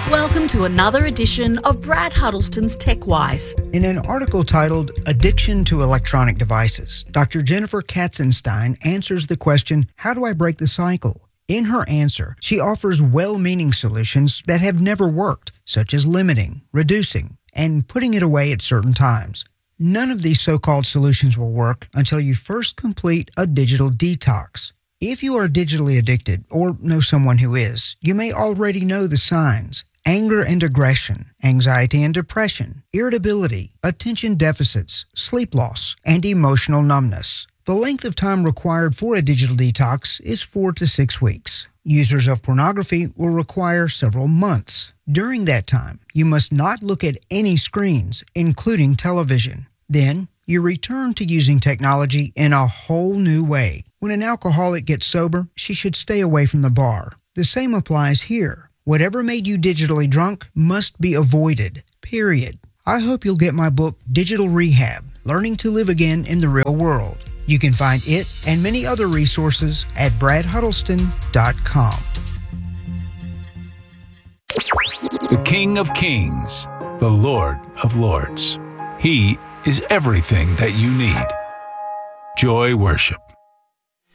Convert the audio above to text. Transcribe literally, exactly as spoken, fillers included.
Welcome to another edition of Brad Huddleston's TechWise. In an article titled Addiction to Electronic Devices, Doctor Jennifer Katzenstein answers the question, how do I break the cycle? In her answer, she offers well-meaning solutions that have never worked, such as limiting, reducing, and putting it away at certain times. None of these so-called solutions will work until you first complete a digital detox. If you are digitally addicted or know someone who is, you may already know the signs. Anger and aggression, anxiety and depression, irritability, attention deficits, sleep loss, and emotional numbness. The length of time required for a digital detox is four to six weeks. Users of pornography will require several months. During that time, you must not look at any screens, including television. Then, you return to using technology in a whole new way. When an alcoholic gets sober, she should stay away from the bar. The same applies here. Whatever made you digitally drunk must be avoided, period. I hope you'll get my book, Digital Rehab, Learning to Live Again in the Real World. You can find it and many other resources at brad huddleston dot com. The King of Kings, the Lord of Lords. He is everything that you need. Joy Worship.